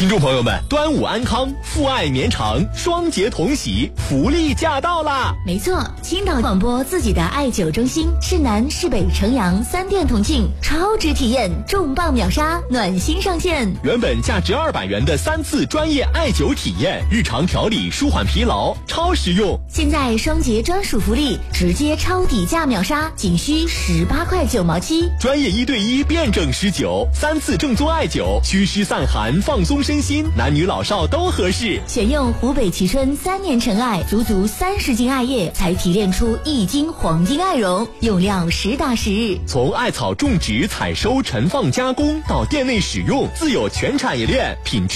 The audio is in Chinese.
听众朋友们，端午安康，父爱绵长，双节同喜，福利驾到啦！ 没错，青岛广播自己的艾灸中心，市南、市北、城阳3店同庆，超值体验，重磅秒杀，暖心上线。 原本价值200元的3次专业艾灸体验，日常调理舒缓疲劳，超实用。 现在双节专属福利，直接超底价秒杀，仅需18块9毛7。 专业1对1辩证施灸，3次正宗艾灸，祛湿散寒，放松身心，男女老少都合适。 选用湖北蕲春3年陈艾，足30斤艾叶才提炼出1斤黄金艾绒，用料实打实。 从艾草种植、采收、陈放、加工到店内使用，自有全产业链，品质